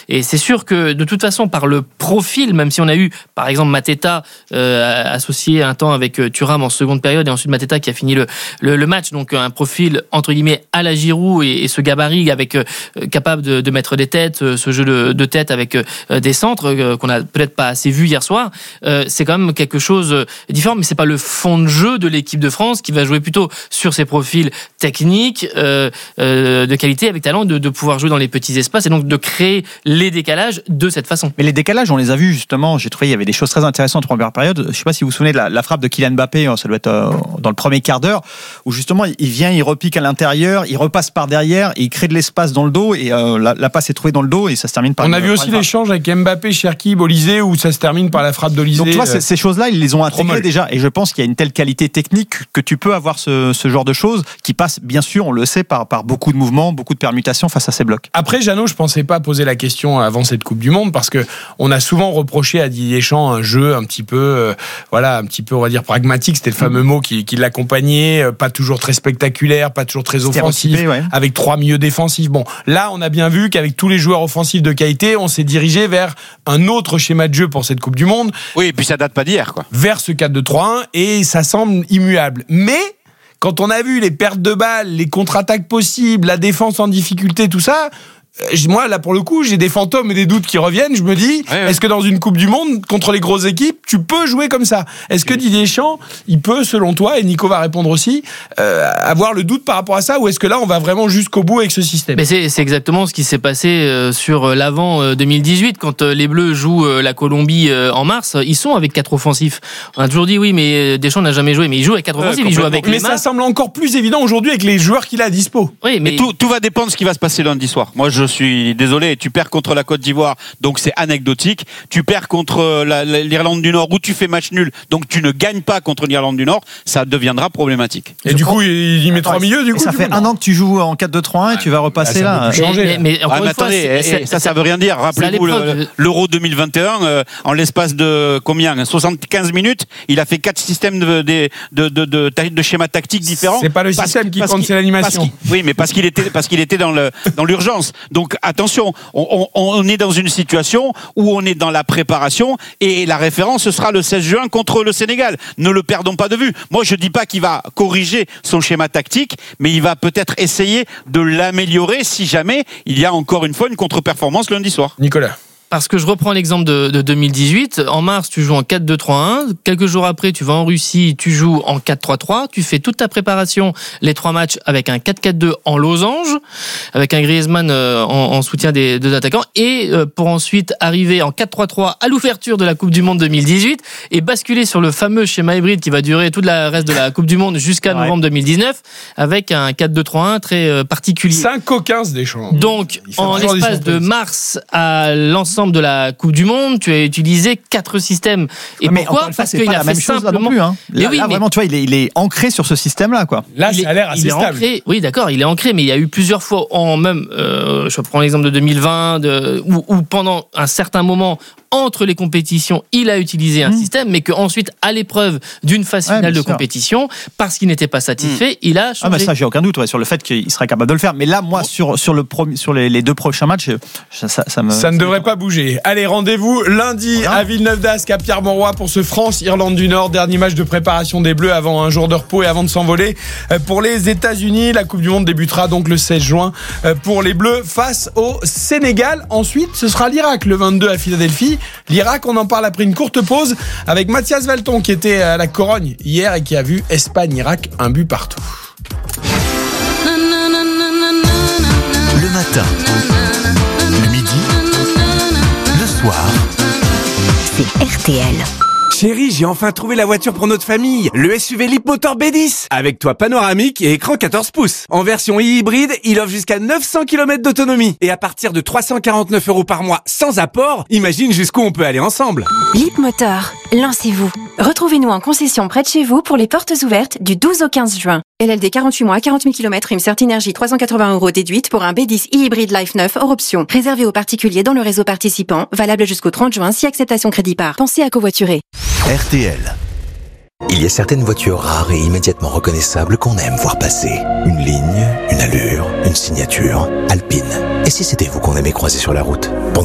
Et c'est sûr que de toute façon, par le profil, même si on a eu par exemple Mateta associé un temps avec Thuram en seconde période et ensuite Mateta qui a fini le match, donc un profil entre guillemets à la Giroud et ce gabarit avec capable de mettre des têtes, ce jeu de tête avec des centres qu'on a peut-être pas assez vu hier soir, c'est quand même quelque chose de différent, mais c'est pas le fond de jeu de l'équipe de France qui va jouer plutôt sur ses profils techniques de qualité avec talent, de pouvoir jouer dans les petits espaces et donc de créer les décalages de cette façon. Mais les décalages, on les a vus justement, j'ai trouvé il y avait des choses très intéressantes en première période. Je sais pas si vous vous souvenez de la frappe de Kylian Mbappé, ça doit être dans le premier quart d'heure, où justement il vient, il repique à l'intérieur, il repasse par derrière et il crée de l'espace dans le dos et la passe est trouvée dans le dos et ça se termine par... On a vu aussi l'échange avec Mbappé, Cherki, Olysée où ça se termine par la frappe d'Olysée. Donc tu vois, ces choses-là, ils les ont intégrées déjà et je pense qu'il y a une telle qualité technique que tu peux avoir ce genre de choses qui passe, bien sûr, on le sait, par beaucoup de mouvements, beaucoup de permutations face à ces blocs. Après, Jeannot, je pensais pas poser la question avant cette Coupe du Monde parce que on a souvent reproché à Didier Deschamps un jeu un petit peu, on va dire pragmatique. C'était le fameux mot qui l'accompagnait, pas toujours très spectaculaire, pas toujours très offensif, avec 3 milieux défensifs. Bon, là, on a bien vu qu'avec tous les joueurs offensifs de qualité, on s'est dirigé vers un autre schéma de jeu pour cette Coupe du Monde. Oui, et puis ça date pas d'hier, quoi. Vers ce 4-2-3-1 et ça semble immuable. Mais quand on a vu les pertes de balles, les contre-attaques possibles, la défense en difficulté, tout ça, moi, là, pour le coup, j'ai des fantômes et des doutes qui reviennent. Je me dis, est-ce que dans une Coupe du Monde, contre les grosses équipes, tu peux jouer comme ça ? Est-ce que Didier Deschamps, il peut, selon toi, et Nico va répondre aussi, avoir le doute par rapport à ça ? Ou est-ce que là, on va vraiment jusqu'au bout avec ce système ? Mais c'est exactement ce qui s'est passé sur l'avant 2018, quand les Bleus jouent la Colombie en mars. Ils sont avec 4 offensifs. On a toujours dit, oui, mais Deschamps n'a jamais joué. Mais il joue avec 4 offensifs, il joue avec mais ça semble encore plus évident aujourd'hui avec les joueurs qu'il a à dispo. Oui, mais tout va dépendre de ce qui va se passer lundi soir. Moi, je suis désolé, tu perds contre la Côte d'Ivoire, donc c'est anecdotique. Tu perds contre l'Irlande du Nord, où tu fais match nul, donc tu ne gagnes pas contre l'Irlande du Nord, ça deviendra problématique. Et du coup, il met 3 milieux, du coup. Ça fait un an que tu joues en 4-2-3-1 et tu vas repasser là. Mais encore une fois, ça veut rien dire. Rappelez-vous l'Euro 2021, en l'espace de combien 75 minutes, il a fait 4 systèmes de schémas tactiques différents. C'est pas le système qui compte, c'est l'animation. Oui, mais parce qu'il était dans l'urgence. Donc attention, on est dans une situation où on est dans la préparation et la référence ce sera le 16 juin contre le Sénégal. Ne le perdons pas de vue. Moi, je dis pas qu'il va corriger son schéma tactique, mais il va peut-être essayer de l'améliorer si jamais il y a encore une fois une contre-performance lundi soir. Nicolas. Parce que je reprends l'exemple de 2018. En mars, tu joues en 4-2-3-1. Quelques jours après, tu vas en Russie, tu joues en 4-3-3. Tu fais toute ta préparation, les 3 matchs, avec un 4-4-2 en losange, avec un Griezmann en soutien des 2 attaquants, et pour ensuite arriver en 4-3-3 à l'ouverture de la Coupe du Monde 2018 et basculer sur le fameux schéma hybride qui va durer tout le reste de la Coupe du Monde jusqu'à novembre 2019, avec un 4-2-3-1 très particulier. 5 coquins, Deschamps. Donc, en l'espace de mars à l'ensemble de la Coupe du Monde, tu as utilisé 4 systèmes. Et pourquoi ? Parce qu'il a fait simplement... Là, vraiment, tu vois, il est ancré sur ce système-là, quoi. Là, ça a l'air assez stable. Ancré, oui, d'accord, il est ancré, mais il y a eu plusieurs fois, je prends l'exemple de 2020, où pendant un certain moment, entre les compétitions, il a utilisé un système, mais qu'ensuite, à l'épreuve d'une phase finale de compétition, parce qu'il n'était pas satisfait, il a changé. Ça, j'ai aucun doute sur le fait qu'il serait capable de le faire. Mais là, moi, sur les 2 prochains matchs, ça ne devrait pas bouger. Allez, rendez-vous lundi à Villeneuve-d'Ascq, à Pierre-Mauroy, pour ce France-Irlande du Nord. Dernier match de préparation des Bleus avant un jour de repos et avant de s'envoler pour les États-Unis. La Coupe du Monde débutera donc le 16 juin pour les Bleus face au Sénégal. Ensuite, ce sera l'Irak le 22 à Philadelphie. L'Irak, on en parle après une courte pause avec Mathias Valton qui était à la Corogne hier et qui a vu Espagne-Irak 1 but partout. Le matin, le midi, le soir, c'est RTL. Chérie, j'ai enfin trouvé la voiture pour notre famille, le SUV Leapmotor B10, avec toit panoramique et écran 14 pouces. En version hybride, il offre jusqu'à 900 km d'autonomie. Et à partir de 349 € par mois sans apport, imagine jusqu'où on peut aller ensemble. Leapmotor, lancez-vous. Retrouvez-nous en concession près de chez vous pour les portes ouvertes du 12 au 15 juin. LLD 48 mois, 40 000 km, une Cert Énergie 380 € déduite pour un B10 e-hybride Life 9 hors option. Réservé aux particuliers dans le réseau participant, valable jusqu'au 30 juin si acceptation crédit par. Pensez à covoiturer. RTL. Il y a certaines voitures rares et immédiatement reconnaissables qu'on aime voir passer. Une ligne, une allure, une signature. Alpine. Et si c'était vous qu'on aimait croiser sur la route ?